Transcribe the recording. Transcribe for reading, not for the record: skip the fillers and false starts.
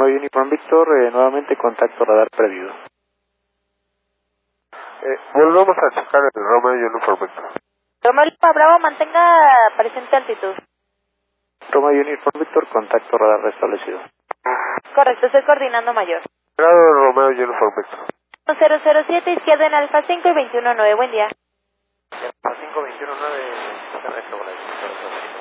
Romeo Uniform Victor, nuevamente contacto radar perdido. Volvemos a checar el Romeo Uniform Victor. Romeo Lima Bravo, mantenga presente altitud. Romeo Uniform Victor, contacto radar restablecido. Correcto, estoy coordinando mayor. Grado Romeo Uniform Victor. 007, izquierda en Alfa 5 y 21-9, buen día. Alfa 5, 21-9,